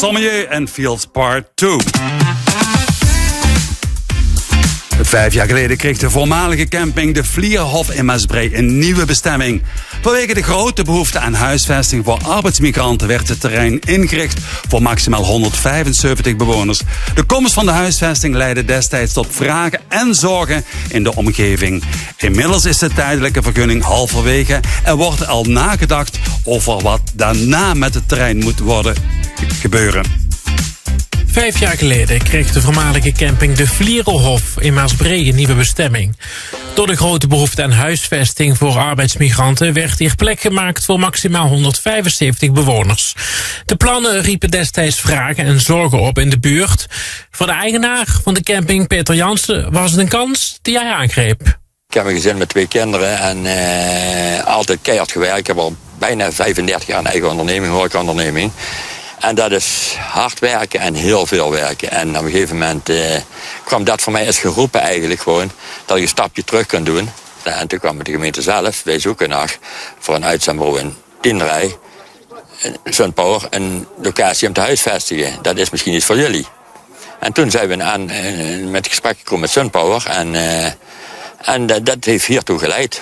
Sommelier en Fields Part 2. 5 jaar geleden kreeg de voormalige camping De Vlierhof in Maasbree een nieuwe bestemming. Vanwege de grote behoefte aan huisvesting voor arbeidsmigranten werd het terrein ingericht voor maximaal 175 bewoners. De komst van de huisvesting leidde destijds tot vragen en zorgen in de omgeving. Inmiddels is de tijdelijke vergunning halverwege en wordt al nagedacht over wat daarna met het terrein moet worden gebeuren. 5 jaar geleden kreeg de voormalige camping De Vlierhof in Maasbree een nieuwe bestemming. Door de grote behoefte aan huisvesting voor arbeidsmigranten werd hier plek gemaakt voor maximaal 175 bewoners. De plannen riepen destijds vragen en zorgen op in de buurt. Voor de eigenaar van de camping, Peter Jansen, was het een kans die hij aangreep. Ik heb een gezin met 2 kinderen en altijd keihard gewerkt. Ik heb al bijna 35 jaar een eigen onderneming, horecaonderneming. En dat is hard werken en heel veel werken. En op een gegeven moment kwam dat voor mij als geroepen eigenlijk gewoon. Dat je een stapje terug kan doen. En toen kwam de gemeente zelf. Wij zoeken naar voor een uitzendbureau in Tienrij. SunPower, een locatie om te huisvestigen. Dat is misschien iets voor jullie. En toen zijn we met gesprek gekomen met SunPower. En dat heeft hiertoe geleid.